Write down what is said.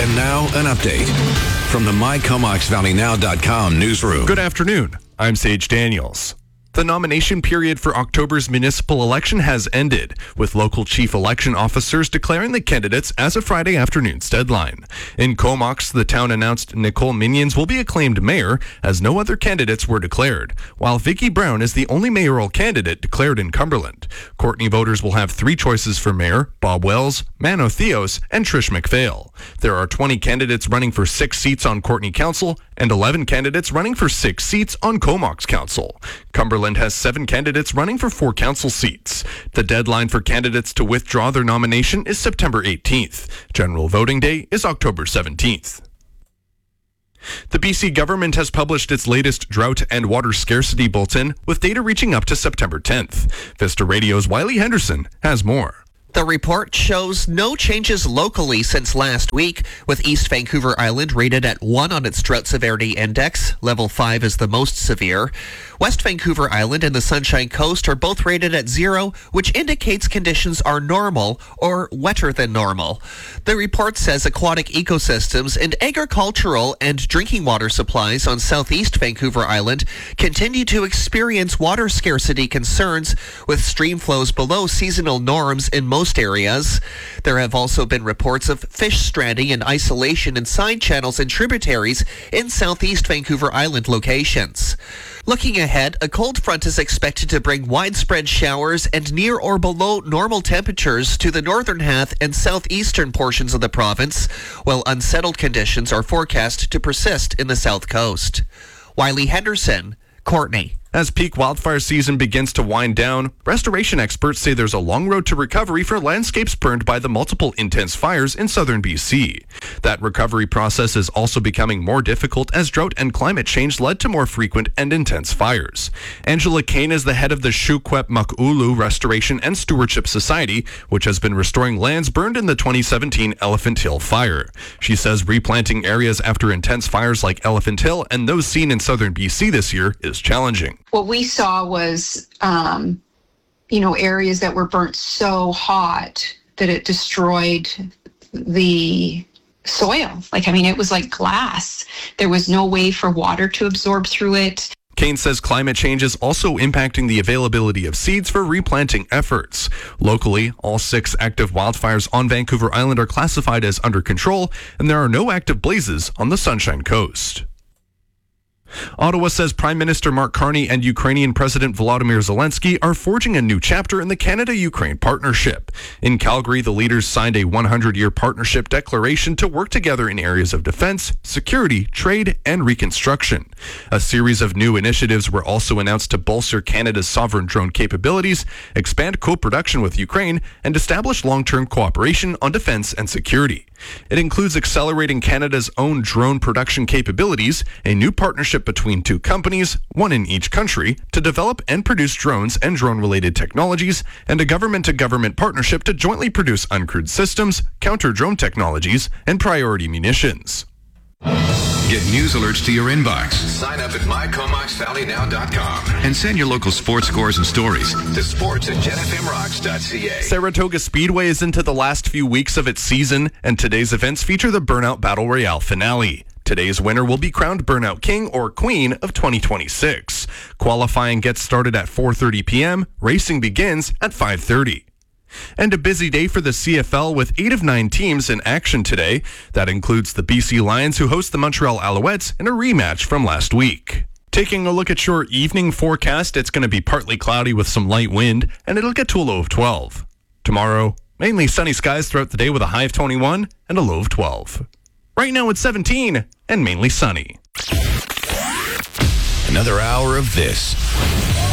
And now, an update from the MyComoxValleyNow.com newsroom. Good afternoon. I'm Sage Daniels. The nomination period for October's municipal election has ended, with local chief election officers declaring the candidates as of Friday afternoon's deadline. In Comox, the town announced Nicole Minions will be acclaimed mayor, as no other candidates were declared, while Vicky Brown is the only mayoral candidate declared in Cumberland. Courtenay voters will have three choices for mayor: Bob Wells, Mano Theos, and Trish McPhail. There are 20 candidates running for 6 seats on Courtenay Council and 11 candidates running for 6 seats on Comox Council. Cumberland has 7 candidates running for 4 council seats. The deadline for candidates to withdraw their nomination is September 18th. General voting day is October 17th. The BC government has published its latest drought and water scarcity bulletin, with data reaching up to September 10th. Vista Radio's Wiley Henderson has more. The report shows no changes locally since last week, with East Vancouver Island rated at 1 on its drought severity index. Level 5 is the most severe. West Vancouver Island and the Sunshine Coast are both rated at 0, which indicates conditions are normal or wetter than normal. The report says aquatic ecosystems and agricultural and drinking water supplies on southeast Vancouver Island continue to experience water scarcity concerns, with stream flows below seasonal norms in most areas. There have also been reports of fish stranding and isolation in side channels and tributaries in southeast Vancouver Island locations. Looking ahead, a cold front is expected to bring widespread showers and near or below normal temperatures to the northern half and southeastern portions of the province, while unsettled conditions are forecast to persist in the south coast. Wiley Henderson, Courtenay. As peak wildfire season begins to wind down, restoration experts say there's a long road to recovery for landscapes burned by the multiple intense fires in southern BC. That recovery process is also becoming more difficult as drought and climate change led to more frequent and intense fires. Angela Kane is the head of the Shukwep Mak'ulu Restoration and Stewardship Society, which has been restoring lands burned in the 2017 Elephant Hill fire. She says replanting areas after intense fires like Elephant Hill and those seen in southern BC this year is challenging. What we saw was, areas that were burnt so hot that it destroyed the soil. It was like glass. There was no way for water to absorb through it. Kane says climate change is also impacting the availability of seeds for replanting efforts. Locally, all 6 active wildfires on Vancouver Island are classified as under control, and there are no active blazes on the Sunshine Coast. Ottawa says Prime Minister Mark Carney and Ukrainian President Volodymyr Zelensky are forging a new chapter in the Canada-Ukraine partnership. In Calgary, the leaders signed a 100-year partnership declaration to work together in areas of defense, security, trade, and reconstruction. A series of new initiatives were also announced to bolster Canada's sovereign drone capabilities, expand co-production with Ukraine, and establish long-term cooperation on defense and security. It includes accelerating Canada's own drone production capabilities, a new partnership between 2 companies, one in each country, to develop and produce drones and drone-related technologies, and a government-to-government partnership to jointly produce uncrewed systems, counter-drone technologies, and priority munitions. Get news alerts to your inbox. Sign up at MyComoxValleyNow.com and send your local sports scores and stories to sports@genfmrocks.ca. Saratoga Speedway is into the last few weeks of its season, and today's events feature the Burnout Battle Royale finale. Today's winner will be crowned Burnout King or Queen of 2026. Qualifying gets started at 4:30 p.m. Racing begins at 5:30. And a busy day for the CFL with 8 of 9 teams in action today. That includes the BC Lions, who host the Montreal Alouettes in a rematch from last week. Taking a look at your evening forecast, it's going to be partly cloudy with some light wind, and it'll get to a low of 12. Tomorrow, mainly sunny skies throughout the day with a high of 21 and a low of 12. Right now it's 17 and mainly sunny. Another hour of this